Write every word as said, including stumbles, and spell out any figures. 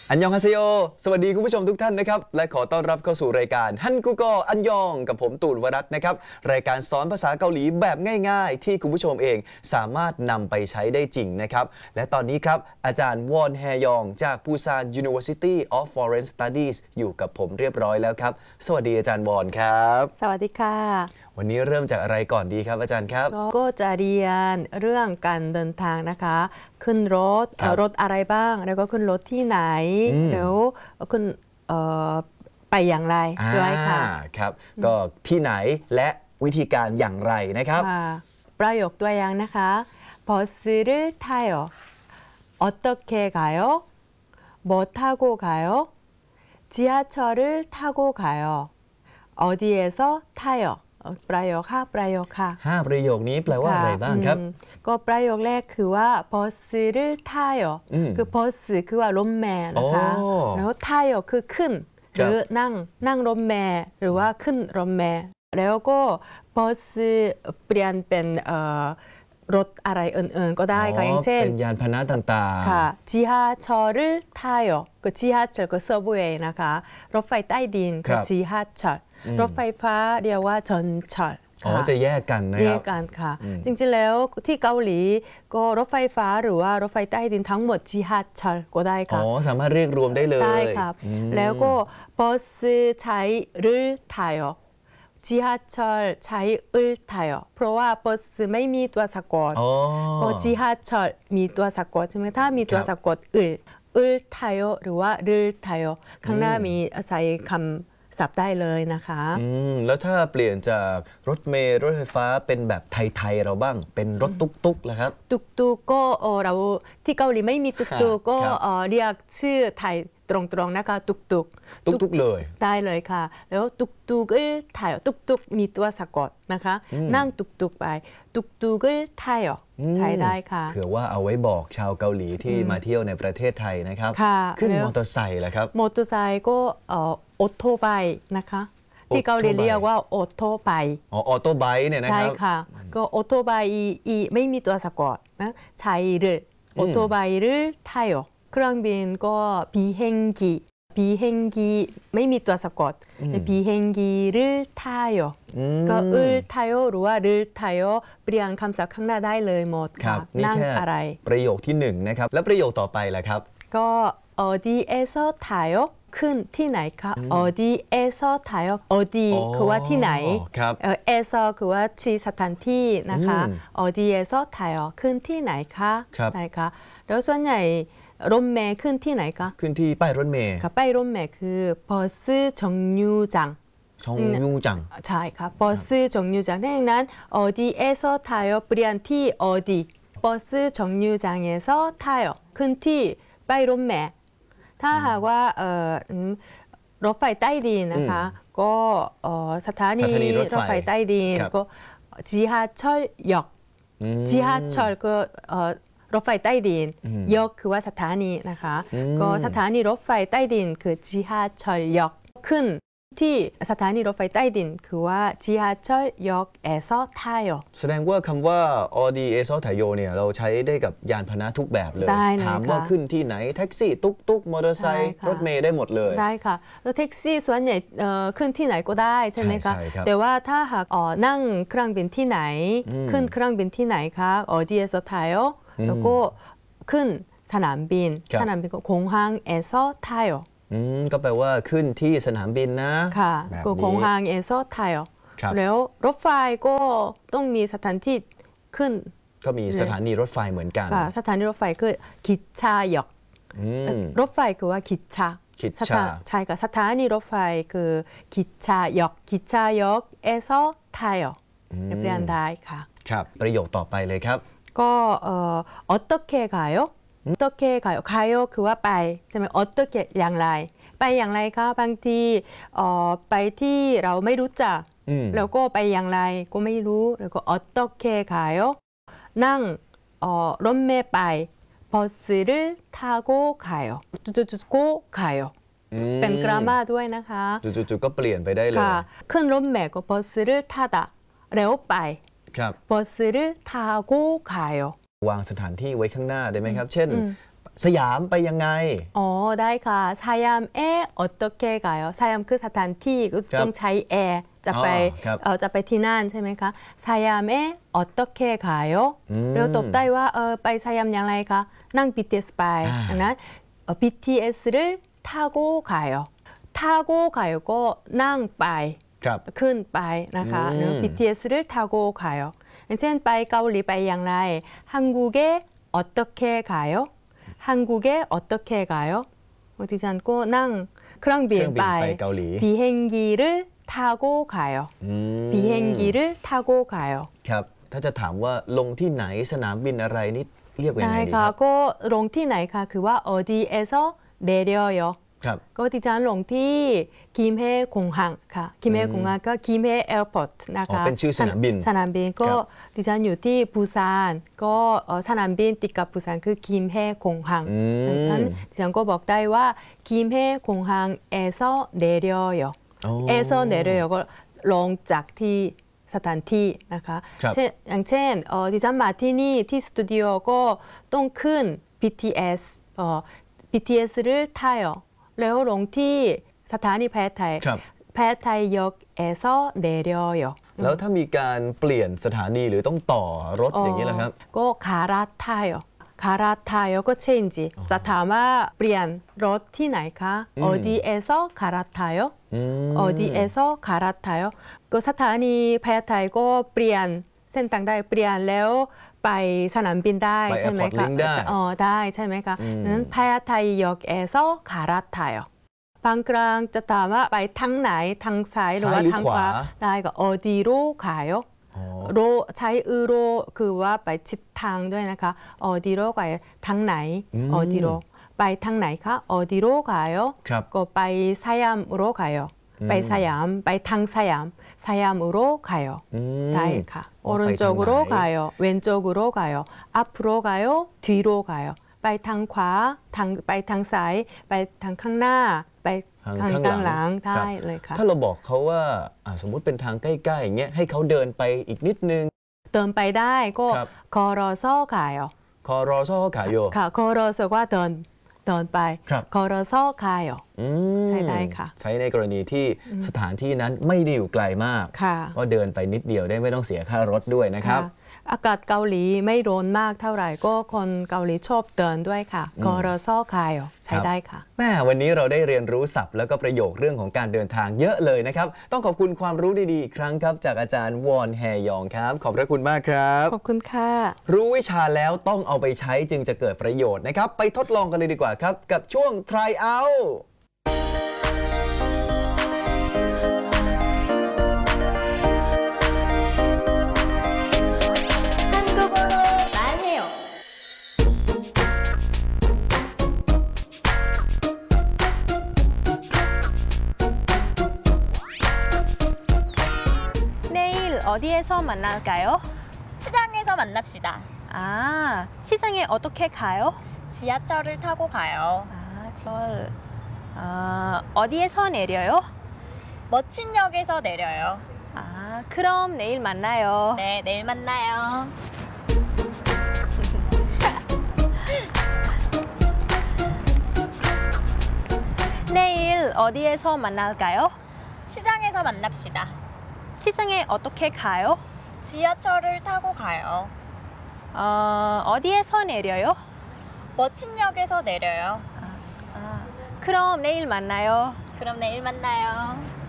อันยองฮาเซโยสวัสดีคุณผู้ชมทุกท่านนะครับและขอต้อนรับเข้าสู่รายการฮันกุโกอันยองกับผมตูนวรัตน์นะครับรายการสอนภาษาเกาหลีแบบง่ายๆที่คุณผู้ชมเองสามารถนำไปใช้ได้จริงนะครับและตอนนี้ครับอาจารย์วอนแฮยองจากปูซาน University of Foreign Studies อยู่กับผมเรียบร้อยแล้วครับสวัสดีอาจารย์วอนครับสวัสดีค่ะวันนี้เริ่มจากอะไรก่อนดีครับอาจารย์ครับก็จะเรียนเรื่องการเดินทางนะคะขึ้นรถรถอะไรบ้างแล้วก็ขึ้นรถที่ไหนแล้วขึ้นไปอย่างไรด้วยค่ะครับก็ที่ไหนและวิธีการอย่างไรนะครับประโยคตัวอย่างนะคะ버스를타요 어떻게 가요? 뭐 타고 가요? 지하철을 타고 가요. 어디에서 타요?ประโยคห้าประโยคค่ะห้าประโยคนี้แปลว่าอะไรบ้างครับก็ประโยคแรกคือว่า버스를 타요คือ버스คือว่ารถเมล์นะคะแล้ว타요คือขึ้นหรือนั่งนั่งรถเมล์หรือว่าขึ้นรถเมล์แล้วก็버스เปลี่ยนเป็นรถอะไรอื่นๆก็ได้ค่ะอย่างเช่นเป็นยานพาหนะต่างๆค่ะ지하철을 타요ก็지하철ก็서브웨이นะคะรถไฟใต้ดินก็지하철รถไฟฟ้าเรียกว่า전철 อ๋อจะแยกกันนะครับแยกกันค่ะจริงๆแล้วที่เกาหลีก็รถไฟฟ้าหรือว่ารถไฟใต้ดินทั้งหมด지하철ก็ได้ค่ะอ๋อสามารถเรียกรวมได้เลยได้ครับแล้วก็버스ใช้를 타요 지하철ใช้ 을 타요เพราะว่า버스ไม่มีตัวสะกดก็지하철มีตัวสะกดใช่ไหมถ้ามีตัวสะกด 을 을 타요หรือว่า를 타요ข้างหน้ามีใส่คำศัพท์ได้เลยนะคะอืมแล้วถ้าเปลี่ยนจากรถเมล์รถไฟฟ้าเป็นแบบไทยๆเราบ้างเป็นรถตุ๊กๆนะครับตุ๊กๆก็เราที่เกาหลีไม่มีตุ๊กๆก็เรียกชื่อไทยตรงๆนะคะตุ๊กตุ๊กตุ๊กๆเลยได้เลยค่ะแล้วตุ๊กตุ๊กถ่ายตุ๊กตุ๊กมีตัวสะกดนะคะนั่งตุ๊กตุ๊กไปตุ๊กตุ๊กถ่ายใช้ได้ค่ะเผื่อว่าเอาไว้บอกชาวเกาหลีที่มาเที่ยวในประเทศไทยนะครับขึ้นมอเตอร์ไซค์แหละครับมอเตอร์ไซค์ก็ออโต้ไบค์นะคะที่เกาหลีเรียกว่าออโต้ไบค์อ๋อออโต้ไบค์เนี่ยนะครับใช่ค่ะก็ออโต้ไบค์อีไม่มีตัวสะกดนะใช้หรือออโต้ไบค์หรือถ่ายเครื่องบินก็비행기 비행기ไม่มีตัวสะกด비행기를 타요ก็을 타요หรือว่า를 타요เปลี่ยนคำศัพท์ข้างหน้าได้เลยหมดค่ะนั่งอะไรประโยคที่หนึ่งนะครับแล้วประโยคต่อไปล่ะครับก็어디에서 타요ขึ้นที่ไหนคะ어디에서 타요 어디คือว่าที่ไหน에서คือว่าที่สถานที่นะคะ어디에서 타요ขึ้นที่ไหนคะไหนคะแล้วส่วนใหญ่รถเมล์ขึ้นที่ไหนคะขึ้นที่ป้ายรถเมล์ค่ะป้ายรถเมล์คือ버스 정류장 정류장 ใช่ค่ะ버스 정류장ดังนั้น어디에서 타요เปลี่ยนที่어디 버스 정류장에서 타요ขึ้นที่ป้ายรถเมล์ถ้าหากว่ารถไฟใต้ดินนะคะก็สถานีรถไฟใต้ดินก็지하철 역 지하철ก็รถไฟใต้ดินยกคือว่าสถานีนะคะก็สถานีรถไฟใต้ดินคือ지하철역ขึ้นที่สถานีรถไฟใต้ดินคือว่า지하철역에서 타요 แสดงว่าคำว่า어디에서 타요เนี่ยเราใช้ได้กับยานพาหนะทุกแบบเลยถามว่าขึ้นที่ไหนแท็กซี่ตุ๊กตุ๊กมอเตอร์ไซค์รถเมล์ได้หมดเลยได้ค่ะแล้วแท็กซี่ส่วนใหญ่ขึ้นที่ไหนก็ได้ใช่ไหมคะแต่ว่าถ้าหากนั่งเครื่องบินที่ไหนขึ้นเครื่องบินที่ไหนคะ어디에서 타요แล้วก็ขึ้นสนามบินสนามบินก็공항에서 타요 อืมก็แปลว่าขึ้นที่สนามบินนะค่ะก็공항에서 타요แล้วรถไฟก็ต้องมีสถานที่ขึ้นก็มีสถานีรถไฟเหมือนกันค่ะสถานีรถไฟคือ기차역รถไฟคือว่า기차 기차 ใช่ค่ะสถานีรถไฟคือ기차역 기차역에서 타요เรียนได้ค่ะครับประโยคต่อไปเลยครับก็어떻게 가요? 어떻게 가요? 가요คือว่าไปใช่ไหม어떻게อย่างไรไปอย่างไรคะบางทีไปที่เราไม่รู้จักแล้วก็ไปอย่างไรก็ไม่รู้แล้วก็어떻게 가요?นั่งรถเมล์ไป버스를 타고 가요. 쭈쭈쭈고 가요.เป็นกรามาด้วยนะคะจู่ๆก็เปลี่ยนไปได้เลยขึ้นรถเมล์ก็버스를 타다เร็วไป버스를 타고 가요. วางสถานที่ไว้ข้างหน้าได้ไหมครับเช่นสยามไปยังไงอ๋อได้ค่ะสยามเออ어떻게 가요สยามคือสถานที่ก็ต้องใช้แอร์จะไปอ๋อครับเออจะไปที่นั่นใช่ไหมคะสยามเออ어떻게 가요 อืมเราตอบได้ว่าเออไปสยามอย่างไรคะนั่ง บี ที เอส ไปอ่าดังนั้นเอ่อ บี ที เอส 를 타고 가요 타고 가요ก็นั่งไปครับขึ้นไปนะคะอืมบี ที เอส 를 타고 가요อย่างเช่นไปเกาหลีไปอย่างไร한국에 어떻게 가요 한국에 어떻게 가요ดิฉันก็นั่งเครื่องบินไปเครื่องบินไปเกาหลี 비행기를 타고 가요 อืม 비행기를 타고 가요 ครับ ถ้าจะถามว่าลงที่ไหนสนามบินอะไรนี่เรียกว่ายังได้ไงดีคค่ะรับก็ลงที่ไหนคะคือว่า 어디에서 내려요 ครับก็ดิฉันลงที่กิมเฮกงฮังค่ะกิมเฮกงฮังก็กิมเฮแอร์พอร์ตนะคะอ๋อเป็นชื่อสนามบินสนามบินก็ครับดิฉันอยู่ที่ปูซานก็เอ่อสนามบินติดกับปูซานคือกิมเฮกงฮังอืมดังนั้นดิฉันก็บอกได้ว่ากิมเฮกงฮังเอโซเดเรียโอ้เอโซเดเรียก็ลงจากที่สถานที่นะคะครับเช่นอย่างเช่นเอ่อดิฉันมาที่นี่ที่สตูดิโอก็ต้องขึ้น บี ที เอส เอ่อ บี ที เอส 를 타요แล้วลงที่สถานีแพทย์ไทยครับแพทย์ไทย역에서 내려요 แล้วถ้ามีการเปลี่ยนสถานีหรือต้องต่อรถอย่างนี้แหละครับก็คาราทายคาราทายก็ change จะถามว่าเปลี่ยนรถที่ไหนคะอืม 어디에서 갈아타요 อืม 어디에서 갈아타요 ก็สถานีแพทย์ไทยก็เปลี่ยนเส้นทางได้เปลี่ยนแล้วไปสนามบินได้ไปใช่ไหม Airport คะ Link ได้อ๋อได้ใช่ไหมคะอืมนั้นแพทย์ไทย역에서 갈아타요บางครั้งจะถามว่าไปทางไหนทางซ้ายหรือว่าซ้ายหรือทางขวาขวาได้ก็어디로 가요 อ๋อโรใช้อือโรคือว่าไปทิศทางด้วยนะคะ어디로 가요ทางไหนอืม 어디로ไปทางไหนคะ어디로 가요 ครับก็ไปสยาม으로 가요 ไปสยามไปทางสยามสยาม으로 가요 อืมได้ค่ะอ๋อไปทางไหน 오른쪽으로 가요 왼쪽으로 가요 앞으로 가요 뒤로 가요 ไปทางขวาทางไปทางซ้ายไปทางข้างหน้าไปทางทางข้างด้านหหลัลังงครัได้บเลยค่ะถ้าเราบอกเขาว่าอ่าสมมุติเป็นทางใกล้ๆอย่างเงี้ยให้เขาเดินไปอีกนิดนึงเดินไปได้ก็ครับ 걸어서 가요 คอรอซ่อขายโยค่ะ 걸어서 ว่าเดินเดินไปครับ 걸어서 가요 อืมใช้ได้ค่ะใช้ในกรณีที่สถานที่นั้นไม่ได้อยู่ไกลมากค่ะก็เดินไปนิดเดียวได้ไม่ต้องเสียค่ารถด้วยนะครับค่ะอากาศเกาหลีไม่ร้อนมากเท่าไหร่ก็คนเกาหลีชอบเดินด้วยค่ะ 걸어서 가요 ใช้ได้ค่ะแม่วันนี้เราได้เรียนรู้ศัพท์แล้วก็ประโยคเรื่องของการเดินทางเยอะเลยนะครับ ต้องขอบคุณความรู้ดีๆอีกครั้งครับ จากอาจารย์วอนแฮยองครับ ขอบพระคุณมากครับขอบคุณค่ะรู้วิชาแล้วต้องเอาไปใช้จึงจะเกิดประโยชน์นะครับ ไปทดลองกันเลยดีกว่าครับ กับช่วง try out 한국어로 말해요. 내일 어디에서 만날까요? 시장에서 만납시다. 아, 시장에 어떻게 가요? 지하철을 타고 가요. 아, 절. 아, 어디에서 내려요? 멋진 역에서 내려요. 아, 그럼 내일 만나요. 네, 내일 만나요. 내일 어디에서 만날까요? 시장에서 만납시다. 시장에 어떻게 가요? 지하철을 타고 가요. 어, 어디에서 내려요? 멋진 역에서 내려요. 아, 그럼 내일 만나요. 그럼 내일 만나요.